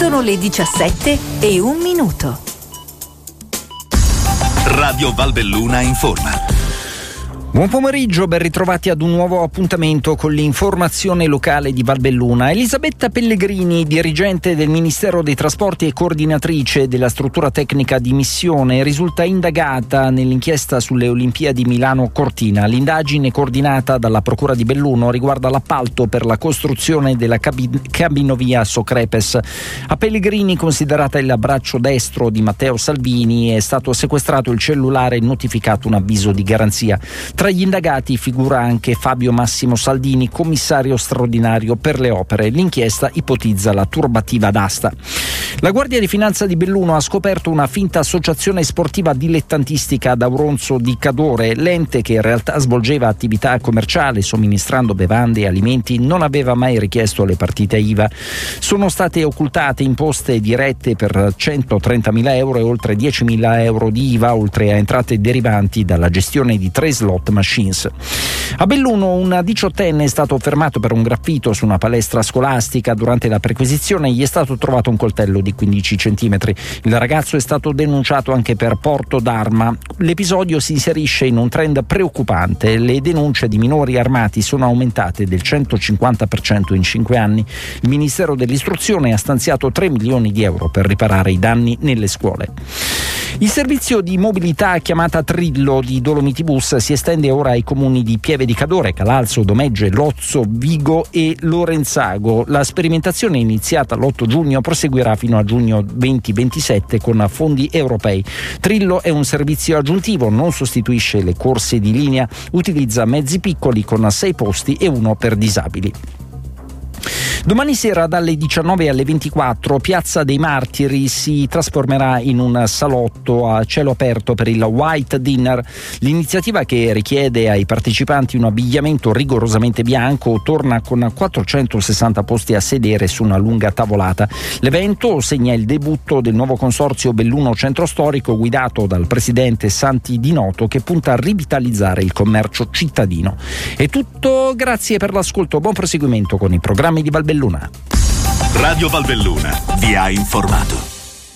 Sono le 17:01. Radio Valbelluna informa. Buon pomeriggio, ben ritrovati ad un nuovo appuntamento con l'informazione locale di Valbelluna. Elisabetta Pellegrini, dirigente del Ministero dei Trasporti e coordinatrice della struttura tecnica di missione, risulta indagata nell'inchiesta sulle Olimpiadi Milano-Cortina. L'indagine coordinata dalla Procura di Belluno riguarda l'appalto per la costruzione della cabinovia Socrepes. A Pellegrini, considerata il braccio destro di Matteo Salvini, è stato sequestrato il cellulare e notificato un avviso di garanzia. Tra gli indagati figura anche Fabio Massimo Saldini, commissario straordinario per le opere. L'inchiesta ipotizza la turbativa d'asta. La Guardia di Finanza di Belluno ha scoperto una finta associazione sportiva dilettantistica ad Auronzo di Cadore. L'ente, che in realtà svolgeva attività commerciale somministrando bevande e alimenti, non aveva mai richiesto le partite IVA. Sono state occultate imposte dirette per 130.000 euro e oltre 10.000 euro di IVA, oltre a entrate derivanti dalla gestione di 3 slot machines. A Belluno un 18enne è stato fermato per un graffito su una palestra scolastica. Durante la perquisizione gli è stato trovato un coltello di 15 centimetri. Il ragazzo è stato denunciato anche per porto d'arma. L'episodio si inserisce in un trend preoccupante. Le denunce di minori armati sono aumentate del 150% in 5 anni. Il Ministero dell'Istruzione ha stanziato 3 milioni di euro per riparare i danni nelle scuole. Il servizio di mobilità chiamata Trillo di Dolomiti Bus si estende ora ai comuni di Pieve di Cadore, Calalzo, Domegge, Lozzo, Vigo e Lorenzago. La sperimentazione iniziata l'8 giugno proseguirà fino a giugno 2027 con fondi europei. Trillo è un servizio aggiuntivo, non sostituisce le corse di linea, utilizza mezzi piccoli con 6 posti e 1 per disabili. Domani sera dalle 19 alle 24 Piazza dei Martiri si trasformerà in un salotto a cielo aperto per il White Dinner. L'iniziativa, che richiede ai partecipanti un abbigliamento rigorosamente bianco, torna con 460 posti a sedere su una lunga tavolata. L'evento segna il debutto del nuovo consorzio Belluno Centro Storico, guidato dal presidente Santi Di Noto, che punta a rivitalizzare il commercio cittadino. È tutto, grazie per l'ascolto, buon proseguimento con i programmi di Valbelluna. Radio Valbelluna vi ha informato.